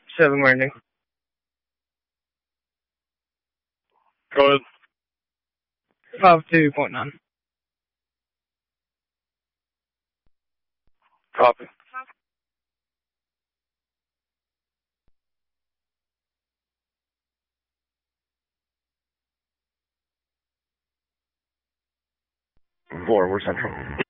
7 landing. Go ahead. 52.9. Copy. We're Central.